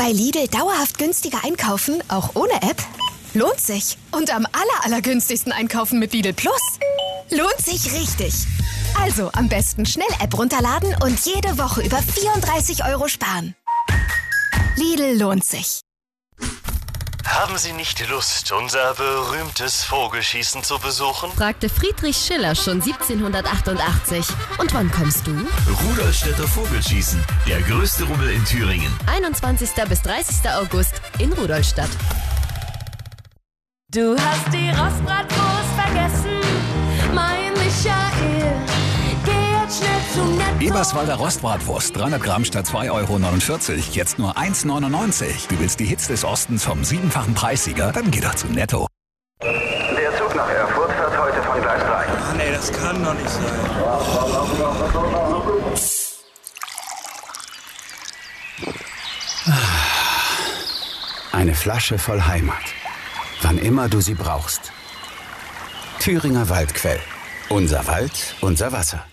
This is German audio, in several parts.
Bei Lidl dauerhaft günstiger einkaufen, auch ohne App? Lohnt sich. Und am allergünstigsten einkaufen mit Lidl Plus? Lohnt sich richtig. Also am besten schnell App runterladen und jede Woche über 34 € sparen. Lidl lohnt sich. Haben Sie nicht Lust, unser berühmtes Vogelschießen zu besuchen? Fragte Friedrich Schiller schon 1788. Und wann kommst du? Rudolstädter Vogelschießen, der größte Rummel in Thüringen. 21. bis 30. August in Rudolstadt. Du hast die Rostbratwurst vergessen, mein Michael. Geh jetzt schnell zu Netto. Eberswalder Rostbratwurst, 300 Gramm statt 2,49 €, jetzt nur 1,99 €. Du willst die Hits des Ostens vom 7-fachen Preissieger? Dann geh doch zu Netto. Der Zug nach Erfurt fährt heute von Gleis 3. Ach nee, das kann doch nicht sein. Eine Flasche voll Heimat. Wann immer du sie brauchst. Thüringer Waldquell. Unser Wald, unser Wasser.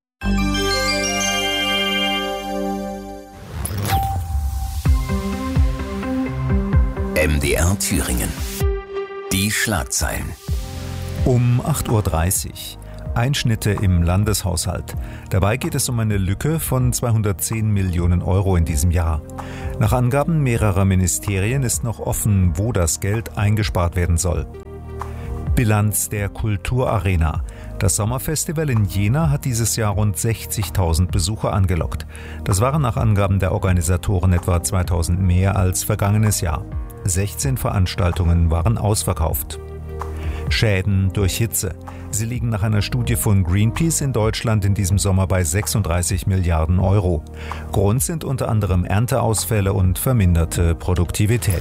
MDR Thüringen. Die Schlagzeilen. Um 8:30 Uhr. Einschnitte im Landeshaushalt. Dabei geht es um eine Lücke von 210 Millionen € in diesem Jahr. Nach Angaben mehrerer Ministerien ist noch offen, wo das Geld eingespart werden soll. Bilanz der Kulturarena. Das Sommerfestival in Jena hat dieses Jahr rund 60.000 Besucher angelockt. Das waren nach Angaben der Organisatoren etwa 2.000 mehr als vergangenes Jahr. 16 Veranstaltungen waren ausverkauft. Schäden durch Hitze. Sie liegen nach einer Studie von Greenpeace in Deutschland in diesem Sommer bei 36 Milliarden €. Grund sind unter anderem Ernteausfälle und verminderte Produktivität.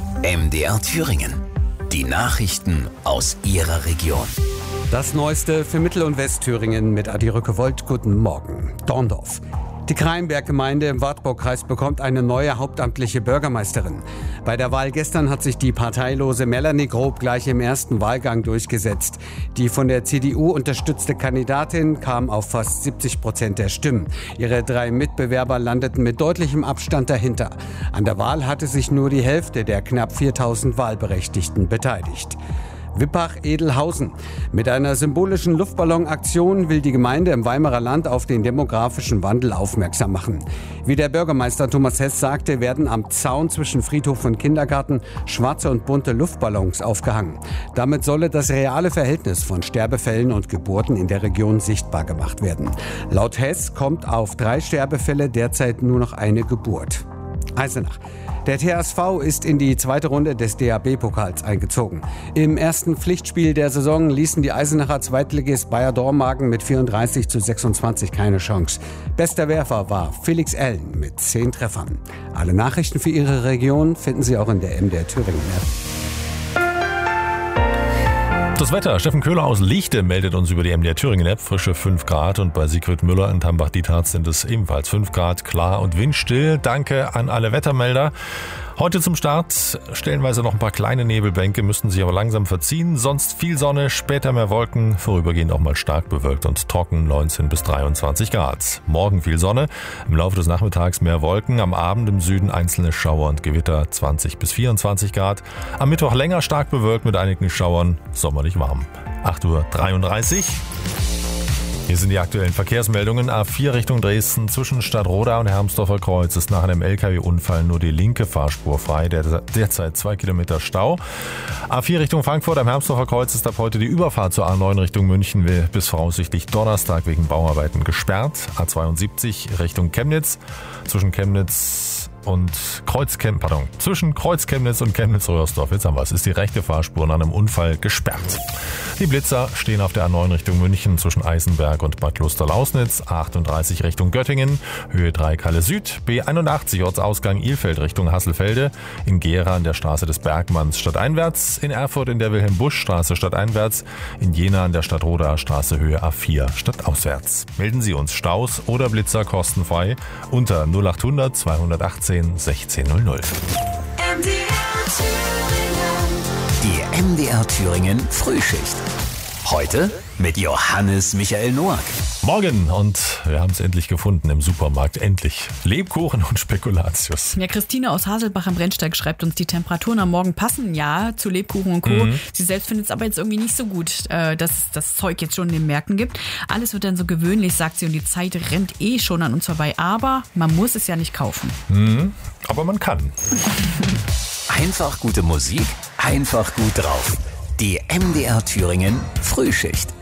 MDR Thüringen. Die Nachrichten aus Ihrer Region. Das Neueste für Mittel- und Westthüringen mit Adi Rückewold. Guten Morgen. Dorndorf. Die Krainberg-Gemeinde im Wartburgkreis bekommt eine neue hauptamtliche Bürgermeisterin. Bei der Wahl gestern hat sich die parteilose Melanie Grob gleich im ersten Wahlgang durchgesetzt. Die von der CDU unterstützte Kandidatin kam auf fast 70% der Stimmen. Ihre 3 Mitbewerber landeten mit deutlichem Abstand dahinter. An der Wahl hatte sich nur die Hälfte der knapp 4.000 Wahlberechtigten beteiligt. Wippach-Edelhausen. Mit einer symbolischen Luftballonaktion will die Gemeinde im Weimarer Land auf den demografischen Wandel aufmerksam machen. Wie der Bürgermeister Thomas Hess sagte, werden am Zaun zwischen Friedhof und Kindergarten schwarze und bunte Luftballons aufgehangen. Damit solle das reale Verhältnis von Sterbefällen und Geburten in der Region sichtbar gemacht werden. Laut Hess kommt auf 3 Sterbefälle derzeit nur noch eine Geburt. Eisenach. Der TSV ist in die zweite Runde des DHB-Pokals eingezogen. Im ersten Pflichtspiel der Saison ließen die Eisenacher Zweitligist Bayer Dormagen mit 34:26 keine Chance. Bester Werfer war Felix Ellen mit 10 Treffern. Alle Nachrichten für Ihre Region finden Sie auch in der MDR Thüringen-App. Das Wetter. Steffen Köhler aus Lichte meldet uns über die MDR Thüringen-App. Frische 5 Grad und bei Sigrid Müller in Tambach-Dietharz sind es ebenfalls 5 Grad, klar und windstill. Danke an alle Wettermelder. Heute zum Start stellenweise noch ein paar kleine Nebelbänke, müssten sich aber langsam verziehen. Sonst viel Sonne, später mehr Wolken, vorübergehend auch mal stark bewölkt und trocken, 19 bis 23 Grad. Morgen viel Sonne, im Laufe des Nachmittags mehr Wolken, am Abend im Süden einzelne Schauer und Gewitter, 20 bis 24 Grad. Am Mittwoch länger stark bewölkt mit einigen Schauern, sommerlich warm. 8:33 Uhr. Hier sind die aktuellen Verkehrsmeldungen. A4 Richtung Dresden zwischen Stadtroda und Hermsdorfer Kreuz ist nach einem LKW-Unfall nur die linke Fahrspur frei. Derzeit 2 Kilometer Stau. A4 Richtung Frankfurt am Hermsdorfer Kreuz ist ab heute die Überfahrt zur A9 Richtung München bis voraussichtlich Donnerstag wegen Bauarbeiten gesperrt. A72 Richtung Chemnitz zwischen Chemnitz und zwischen Kreuz-Chemnitz und Chemnitz-Röhrsdorf, jetzt haben wir es, ist die rechte Fahrspur nach einem Unfall gesperrt. Die Blitzer stehen auf der A9 Richtung München zwischen Eisenberg und Bad Klosterlausnitz, A38 Richtung Göttingen, Höhe 3 Kalle Süd, B81 Ortsausgang Ilfeld Richtung Hasselfelde, in Gera an der Straße des Bergmanns stadteinwärts, in Erfurt in der Wilhelm-Busch-Straße stadteinwärts, in Jena an der Stadtroda Straße Höhe A4 stadtauswärts. Melden Sie uns Staus oder Blitzer kostenfrei unter 0800 218 1600. Die MDR Thüringen Frühschicht. Heute mit Johannes Michael Noack. Morgen und wir haben es endlich gefunden im Supermarkt. Endlich. Lebkuchen und Spekulatius. Ja, Christine aus Haselbach am Brennsteig schreibt uns, die Temperaturen am Morgen passen ja zu Lebkuchen und Co. Sie selbst findet es aber jetzt irgendwie nicht so gut, dass es das Zeug jetzt schon in den Märkten gibt. Alles wird dann so gewöhnlich, sagt sie, und die Zeit rennt schon an uns vorbei. Aber man muss es ja nicht kaufen. Aber man kann. Einfach gute Musik, einfach gut drauf. Die MDR Thüringen Frühschicht.